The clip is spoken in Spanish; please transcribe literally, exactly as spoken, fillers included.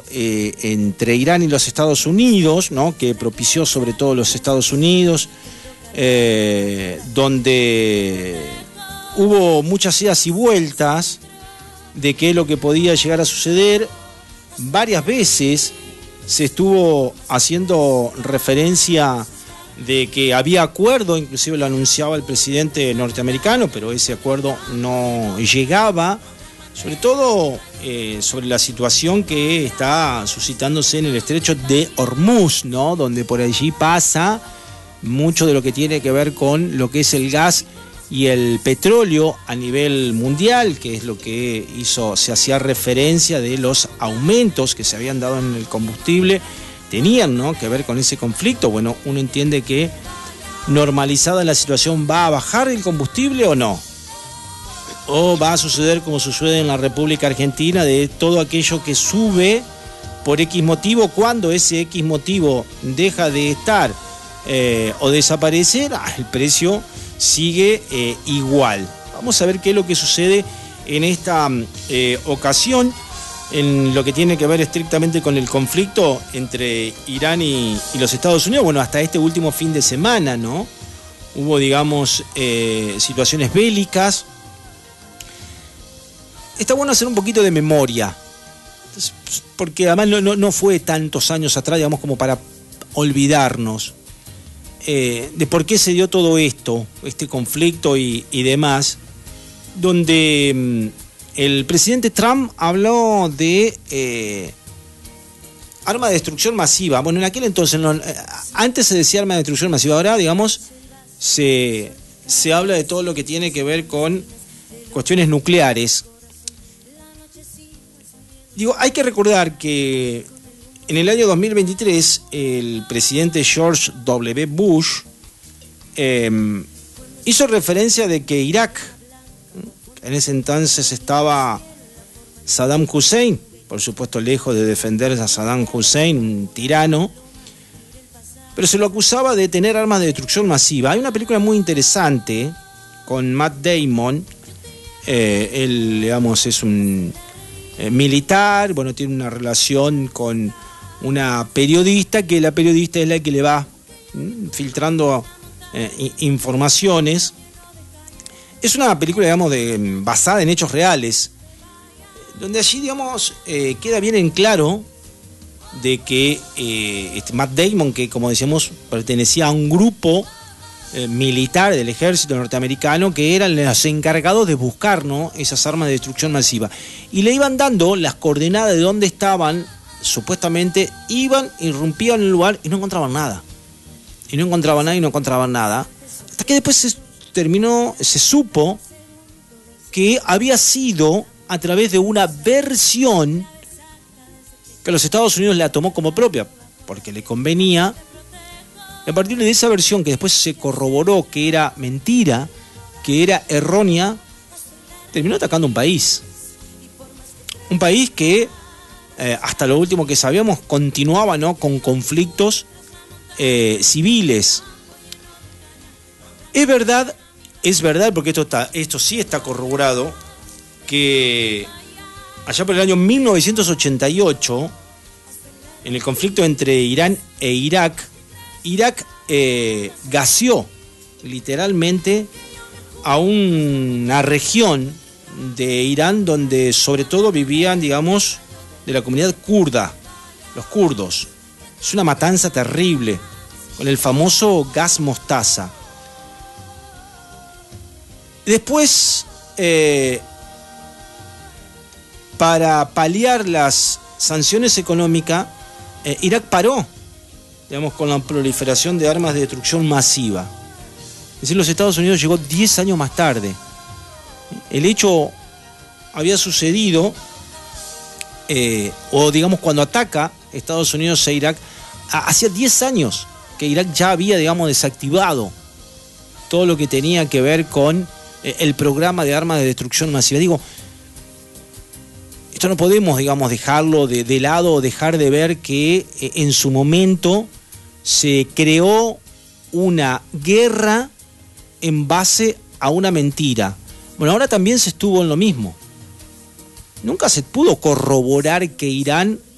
eh, entre Irán y los Estados Unidos, ¿no? Que propició sobre todo los Estados Unidos, eh, donde hubo muchas idas y vueltas de qué es lo que podía llegar a suceder. Varias veces se estuvo haciendo referencia de que había acuerdo, inclusive lo anunciaba el presidente norteamericano, pero ese acuerdo no llegaba, sobre todo eh, sobre la situación que está suscitándose en el estrecho de Hormuz, ¿no? Donde por allí pasa mucho de lo que tiene que ver con lo que es el gas y el petróleo a nivel mundial, que es lo que hizo, se hacía referencia de los aumentos que se habían dado en el combustible, tenían, ¿no?, que ver con ese conflicto. Bueno, uno entiende que normalizada la situación, ¿va a bajar el combustible o no? ¿O va a suceder como sucede en la República Argentina, de todo aquello que sube por X motivo, cuando ese X motivo deja de estar eh, o desaparecer, el precio sigue eh, igual? Vamos a ver qué es lo que sucede en esta eh, ocasión, en lo que tiene que ver estrictamente con el conflicto entre Irán y, y los Estados Unidos. Bueno, hasta este último fin de semana, ¿no? Hubo, digamos, eh, situaciones bélicas. Está bueno hacer un poquito de memoria, porque además no, no, no fue tantos años atrás, digamos, como para olvidarnos eh, de por qué se dio todo esto, este conflicto y, y demás, donde mmm, el presidente Trump habló de eh, arma de destrucción masiva. Bueno, en aquel entonces, no, antes se decía arma de destrucción masiva, ahora, digamos, se, se habla de todo lo que tiene que ver con cuestiones nucleares. Digo, hay que recordar que en el año dos mil veintitrés el presidente George W. Bush eh, hizo referencia de que Irak, en ese entonces estaba Saddam Hussein, por supuesto lejos de defender a Saddam Hussein, un tirano, pero se lo acusaba de tener armas de destrucción masiva. Hay una película muy interesante con Matt Damon, eh, él, digamos, es un eh, militar, bueno, tiene una relación con una periodista, que la periodista es la que le va mm, filtrando eh, informaciones. Es una película, digamos, de, basada en hechos reales, donde allí, digamos, eh, queda bien en claro de que eh, este Matt Damon, que como decíamos pertenecía a un grupo eh, militar del ejército norteamericano, que eran los encargados de buscar, ¿no?, esas armas de destrucción masiva, y le iban dando las coordenadas de dónde estaban. Supuestamente iban, irrumpían en el lugar y no encontraban nada, y no encontraban nada y no encontraban nada, hasta que después se terminó, se supo que había sido a través de una versión que los Estados Unidos la tomó como propia, porque le convenía. Y a partir de esa versión, que después se corroboró que era mentira, que era errónea, terminó atacando un país. Un país que, eh, hasta lo último que sabíamos, continuaba, ¿no?, con conflictos eh, civiles. Es verdad, es verdad, porque esto, está, esto sí está corroborado, que allá por el año mil novecientos ochenta y ocho, en el conflicto entre Irán e Irak, Irak eh, gaseó literalmente a una región de Irán donde sobre todo vivían, digamos, de la comunidad kurda, los kurdos. Es una matanza terrible, con el famoso gas mostaza. Después, eh, para paliar las sanciones económicas, eh, Irak paró, digamos, con la proliferación de armas de destrucción masiva. Es decir, los Estados Unidos llegó diez años más tarde. El hecho había sucedido, eh, o digamos, cuando ataca Estados Unidos a Irak, hacía diez años que Irak ya había, digamos, desactivado todo lo que tenía que ver con eh, el programa de armas de destrucción masiva. Digo, esto no podemos, digamos, dejarlo de, de lado o dejar de ver que eh, en su momento se creó una guerra en base a una mentira. Bueno, ahora también se estuvo en lo mismo. Nunca se pudo corroborar que Irán